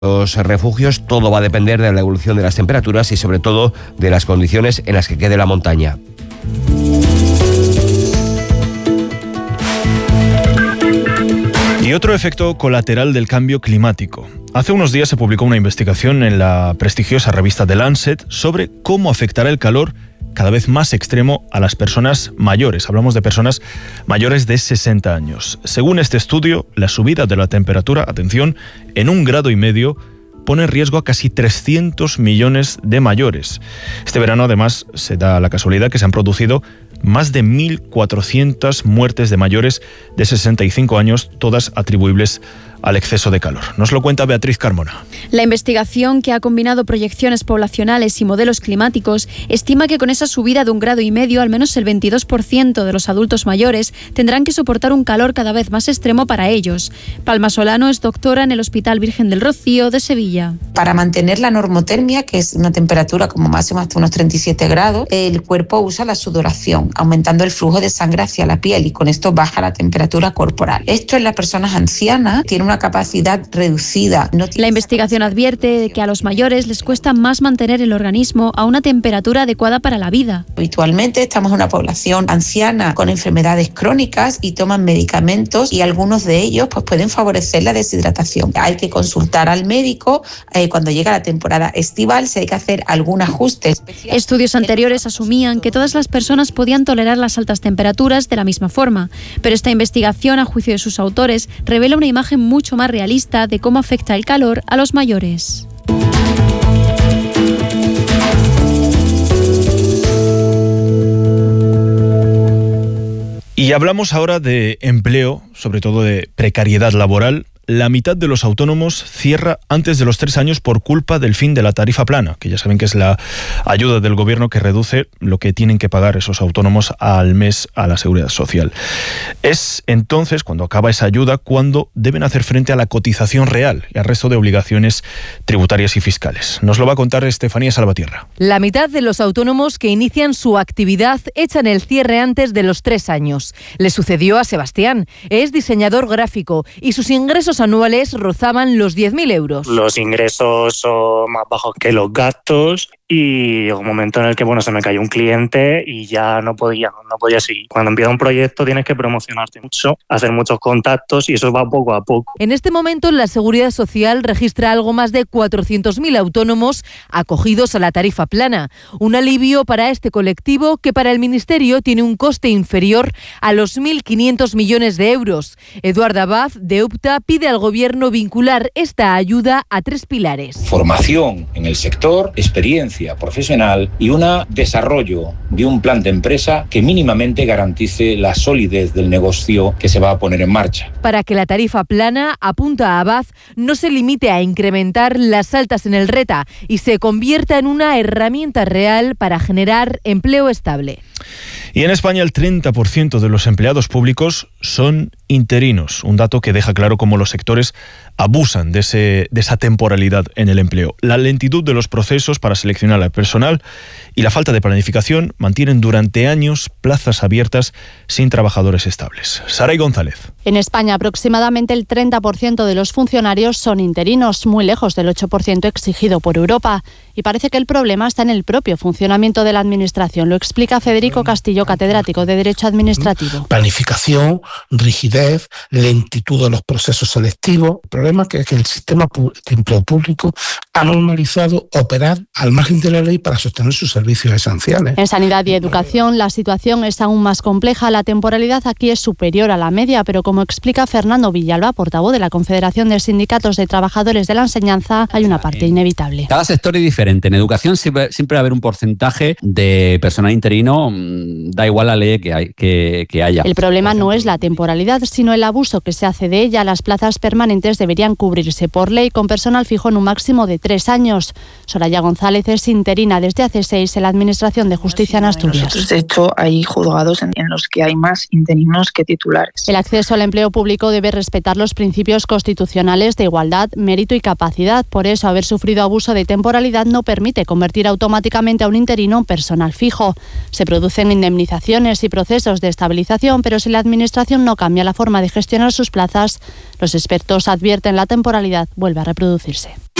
Los refugios, todo va a depender de la evolución de las temperaturas y sobre todo de las condiciones en las que quede la montaña. Y otro efecto colateral del cambio climático. Hace unos días se publicó una investigación en la prestigiosa revista The Lancet sobre cómo afectará el calor cada vez más extremo a las personas mayores. Hablamos de personas mayores de 60 años. Según este estudio, la subida de la temperatura, atención, en 1,5 grados pone en riesgo a casi 300 millones de mayores. Este verano, además, se da la casualidad que se han producido más de 1.400 muertes de mayores de 65 años, todas atribuibles al exceso de calor. Nos lo cuenta Beatriz Carmona. La investigación, que ha combinado proyecciones poblacionales y modelos climáticos, estima que con esa subida de 1,5 grados, al menos el 22% de los adultos mayores tendrán que soportar un calor cada vez más extremo para ellos. Palma Solano es doctora en el Hospital Virgen del Rocío de Sevilla. Para mantener la normotermia, que es una temperatura como máximo hasta unos 37 grados, el cuerpo usa la sudoración, aumentando el flujo de sangre hacia la piel, y con esto baja la temperatura corporal. Esto en las personas ancianas tiene una capacidad reducida. La investigación advierte que a los mayores les cuesta más mantener el organismo a una temperatura adecuada para la vida. Habitualmente estamos en una población anciana con enfermedades crónicas y toman medicamentos, y algunos de ellos pueden favorecer la deshidratación. Hay que consultar al médico cuando llega la temporada estival, si hay que hacer algún ajuste. Estudios anteriores asumían que todas las personas podían tolerar las altas temperaturas de la misma forma, pero esta investigación, a juicio de sus autores, revela una imagen mucho más realista de cómo afecta el calor a los mayores. Y hablamos ahora de empleo, sobre todo de precariedad laboral. La mitad de los autónomos cierra antes de los 3 años por culpa del fin de la tarifa plana, que ya saben que es la ayuda del gobierno que reduce lo que tienen que pagar esos autónomos al mes a la Seguridad Social. Es entonces, cuando acaba esa ayuda, cuando deben hacer frente a la cotización real y al resto de obligaciones tributarias y fiscales. Nos lo va a contar Estefanía Salvatierra. La mitad de los autónomos que inician su actividad echan el cierre antes de los 3 años. Le sucedió a Sebastián. Es diseñador gráfico y sus ingresos anuales rozaban los 10.000 euros. Los ingresos son más bajos que los gastos, y llegó un momento en el que se me cayó un cliente y ya no podía seguir. Cuando empieza un proyecto tienes que promocionarte mucho, hacer muchos contactos, y eso va poco a poco. En este momento la Seguridad Social registra algo más de 400.000 autónomos acogidos a la tarifa plana. Un alivio para este colectivo que para el Ministerio tiene un coste inferior a los 1.500 millones de euros. Eduardo Abad, de UPTA, pide al Gobierno vincular esta ayuda a 3 pilares. Formación en el sector, experiencia profesional y un desarrollo de un plan de empresa que mínimamente garantice la solidez del negocio que se va a poner en marcha. Para que la tarifa plana, apunta a Abad, no se limite a incrementar las altas en el RETA y se convierta en una herramienta real para generar empleo estable. Y en España el 30% de los empleados públicos son interinos, un dato que deja claro cómo los sectores abusan de esa temporalidad en el empleo. La lentitud de los procesos para seleccionar al personal y la falta de planificación mantienen durante años plazas abiertas sin trabajadores estables. Saray González. En España aproximadamente el 30% de los funcionarios son interinos, muy lejos del 8% exigido por Europa. Y parece que el problema está en el propio funcionamiento de la Administración. Lo explica Federico Castillo, catedrático de Derecho Administrativo. Planificación, rigidez, lentitud de los procesos selectivos. El problema es que el sistema de empleo público ha normalizado operar al margen de la ley para sostener sus servicios esenciales. En sanidad y educación la situación es aún más compleja. La temporalidad aquí es superior a la media, pero como explica Fernando Villalba, portavoz de la Confederación de Sindicatos de Trabajadores de la Enseñanza, hay una parte inevitable. Cada sector es diferente. En educación siempre va a haber un porcentaje de personal interino, da igual la ley que haya. El problema no es la temporalidad, sino el abuso que se hace de ella. Las plazas permanentes deberían cubrirse por ley con personal fijo en un máximo de 3 años. Soraya González es interina desde hace 6 en la Administración de Justicia en Asturias. Nosotros, de hecho, hay juzgados en los que hay más interinos que titulares. El acceso al empleo público debe respetar los principios constitucionales de igualdad, mérito y capacidad. Por eso, haber sufrido abuso de temporalidad no permite convertir automáticamente a un interino en personal fijo. Se producen indemnizaciones y procesos de estabilización, pero si la Administración Administración no cambia la forma de gestionar sus plazas, los expertos advierten la temporalidad vuelve a reproducirse.